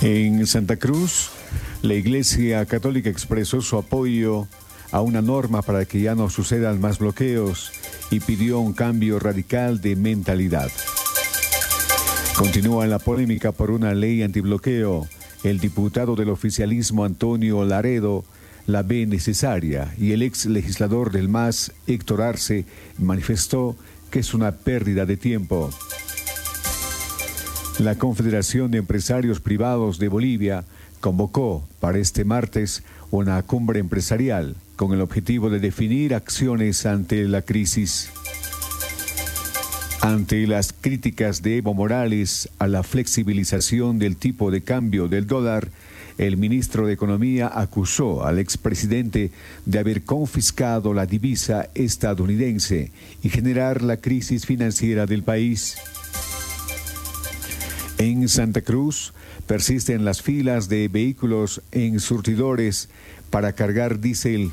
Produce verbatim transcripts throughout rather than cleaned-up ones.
En Santa Cruz, la Iglesia Católica expresó su apoyo a una norma para que ya no sucedan más bloqueos y pidió un cambio radical de mentalidad. Continúa la polémica por una ley antibloqueo. El diputado del oficialismo Antonio Laredo la ve necesaria y el ex legislador del M A S, Héctor Arce, manifestó que es una pérdida de tiempo. La Confederación de Empresarios Privados de Bolivia convocó para este martes una cumbre empresarial con el objetivo de definir acciones ante la crisis. Ante las críticas de Evo Morales a la flexibilización del tipo de cambio del dólar, el ministro de Economía acusó al expresidente de haber confiscado la divisa estadounidense y generar la crisis financiera del país. En Santa Cruz persisten las filas de vehículos en surtidores para cargar diésel.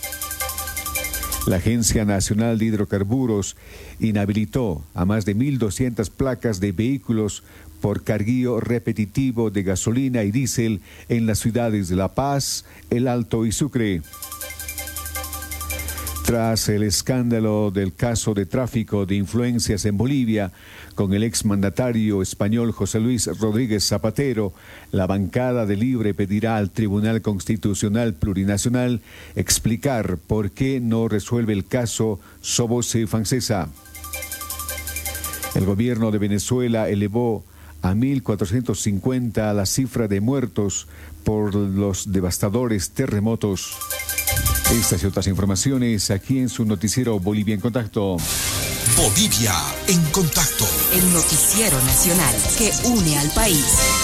La Agencia Nacional de Hidrocarburos inhabilitó a más de mil doscientas placas de vehículos por carguío repetitivo de gasolina y diésel en las ciudades de La Paz, El Alto y Sucre. Tras el escándalo del caso de tráfico de influencias en Bolivia con el exmandatario español José Luis Rodríguez Zapatero, la bancada de Libre pedirá al Tribunal Constitucional Plurinacional explicar por qué no resuelve el caso Sobose Fancesa. El gobierno de Venezuela elevó a mil cuatrocientos cincuenta la cifra de muertos por los devastadores terremotos. Estas y otras informaciones aquí en su noticiero Bolivia en Contacto. Bolivia en Contacto. El noticiero nacional que une al país.